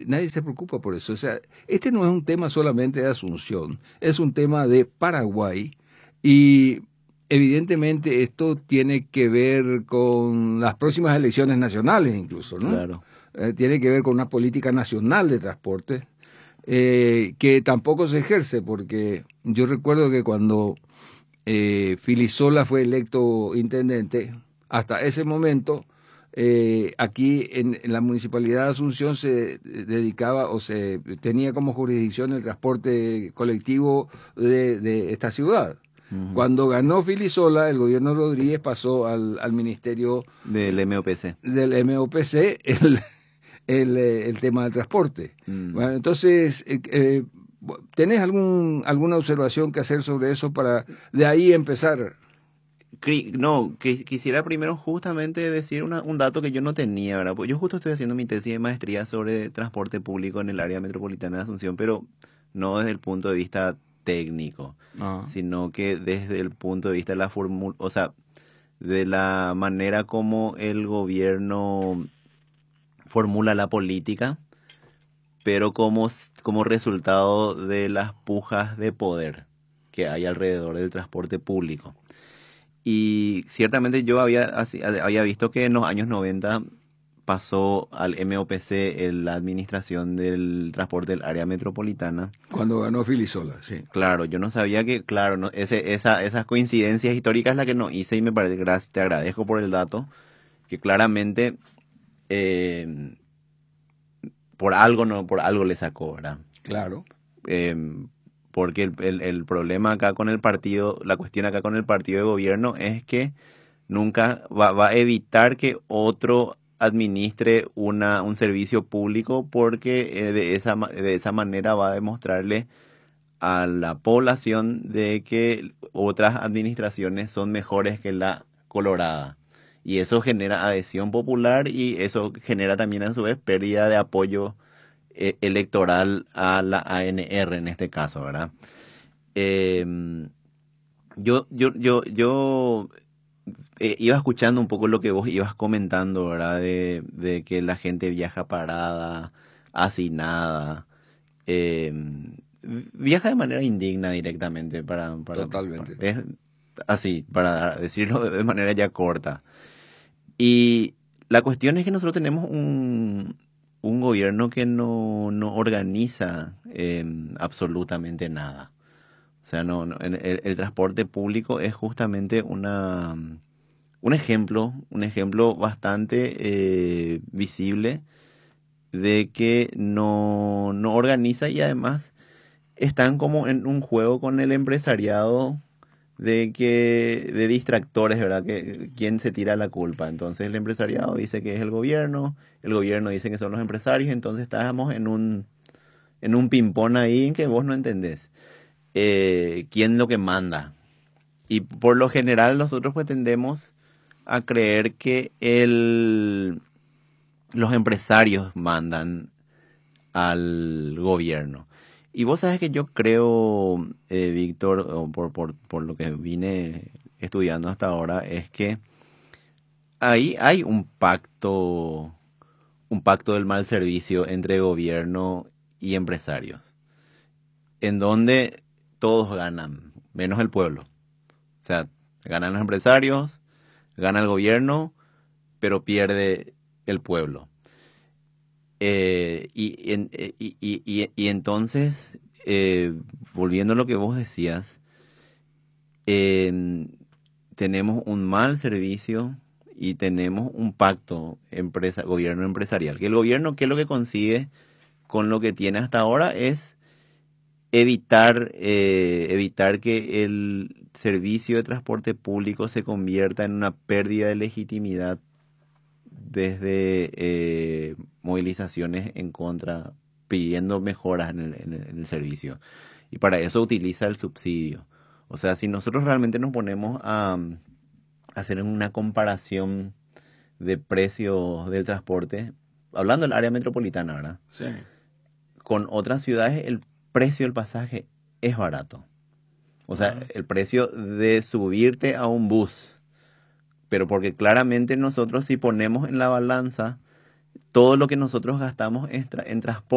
nadie se preocupa por eso. O sea, este no es un tema solamente de Asunción, es un tema de Paraguay y evidentemente esto tiene que ver con las próximas elecciones nacionales incluso, ¿no? Claro. Tiene que ver con una política nacional de transporte que tampoco se ejerce, porque yo recuerdo que cuando Filisola fue electo intendente, hasta ese momento, aquí en la Municipalidad de Asunción se dedicaba o se tenía como jurisdicción el transporte colectivo de esta ciudad. Ujú. Cuando ganó Filisola, el gobierno Rodríguez pasó al Ministerio Del MOPC. del MOPC el tema del transporte. Mm. Bueno, entonces, ¿tenés alguna observación que hacer sobre eso para de ahí empezar? No, que quisiera primero justamente decir un dato que yo no tenía, ¿verdad? Pues yo justo estoy haciendo mi tesis de maestría sobre transporte público en el área metropolitana de Asunción, pero no desde el punto de vista técnico, Ah, sino que desde el punto de vista de la o sea, de la manera como el gobierno formula la política, pero como resultado de las pujas de poder que hay alrededor del transporte público. Y ciertamente yo había visto que en los años 90 pasó al MOPC la administración del transporte del área metropolitana. cuando ganó Filisola, sí. Claro, yo no sabía que, claro, no, esas coincidencias históricas las que no hice y me parece, gracias, te agradezco por el dato, que claramente eh, por algo no, por algo le sacó, ¿verdad? Claro, Eh, Porque el problema acá con el partido, la cuestión acá con el partido de gobierno es que nunca va a evitar que otro administre un servicio público porque de esa manera va a demostrarle a la población de que otras administraciones son mejores que la colorada. Y eso genera adhesión popular y eso genera también a su vez pérdida de apoyo electoral a la ANR en este caso, ¿verdad? Em, yo iba escuchando un poco lo que vos ibas comentando, ¿verdad? De que la gente viaja parada, hacinada, viaja de manera indigna directamente totalmente. es así, para decirlo de manera ya corta. Y la cuestión es que nosotros tenemos un gobierno que no organiza absolutamente nada. O sea, el transporte público es justamente un ejemplo bastante visible de que no organiza y además están como en un juego con el empresariado de distractores, ¿verdad? Que quién se tira la culpa. Entonces el empresariado dice que es el gobierno dice que son los empresarios, entonces estamos en un ping-pong ahí en que vos no entendés quién es lo que manda. Y por lo general nosotros pues tendemos a creer que los empresarios mandan al gobierno. Y vos sabes que yo creo, Víctor, o por lo que vine estudiando hasta ahora, es que ahí hay un pacto del mal servicio entre gobierno y empresarios, en donde todos ganan, menos el pueblo. O sea, ganan los empresarios, gana el gobierno, pero pierde el pueblo. Y entonces, volviendo a lo que vos decías, tenemos un mal servicio y tenemos un pacto gobierno empresarial. Que el gobierno, ¿qué es lo que consigue con lo que tiene hasta ahora? Es evitar que el servicio de transporte público se convierta en una pérdida de legitimidad desde movilizaciones en contra, pidiendo mejoras en el servicio. Y para eso utiliza el subsidio. O sea, si nosotros realmente nos ponemos a hacer una comparación de precios del transporte, hablando del área metropolitana, ¿verdad? Sí. Con otras ciudades el precio del pasaje es barato. O sea, Ah, el precio de subirte a un bus. Pero porque claramente nosotros si ponemos en la balanza todo lo que nosotros gastamos en transporte,